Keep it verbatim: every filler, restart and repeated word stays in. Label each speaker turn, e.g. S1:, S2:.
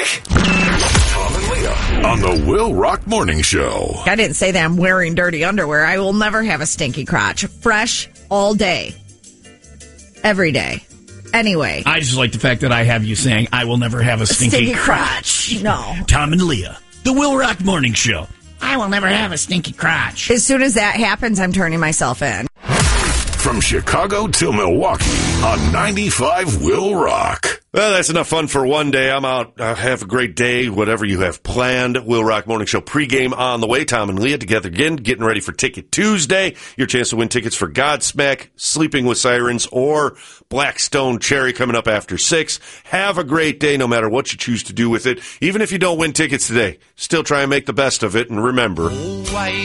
S1: Tom and Leah on the Will Rock Morning Show.
S2: I didn't say that I'm wearing dirty underwear. I will never have a stinky crotch. Fresh all day. Every day. Anyway.
S3: I just like the fact that I have you saying, I will never have a stinky,
S2: stinky
S3: crotch.
S2: crotch. No.
S3: Tom and Leah, the Will Rock Morning Show. I will never have a stinky crotch.
S2: As soon as that happens, I'm turning myself in.
S1: From Chicago to Milwaukee on ninety-five Will Rock.
S4: Well, that's enough fun for one day. I'm out. Uh, have a great day, whatever you have planned. Will Rock Morning Show pregame on the way. Tom and Leah together again, getting ready for Ticket Tuesday. Your chance to win tickets for Godsmack, Sleeping with Sirens, or Blackstone Cherry coming up after six. Have a great day, no matter what you choose to do with it. Even if you don't win tickets today, still try and make the best of it. And remember...